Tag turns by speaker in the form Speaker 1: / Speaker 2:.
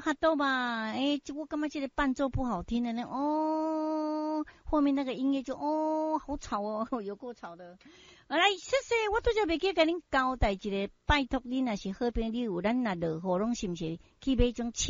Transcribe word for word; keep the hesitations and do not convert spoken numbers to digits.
Speaker 1: 哈豆吧，哎，我干嘛觉得伴奏不好听的呢？哦，后面那个音乐就哦，好吵哦，有够吵的。来，谢谢，我拄则袂记甲恁交代一个，拜托恁若是好朋友，咱若落雨拢是毋是去买种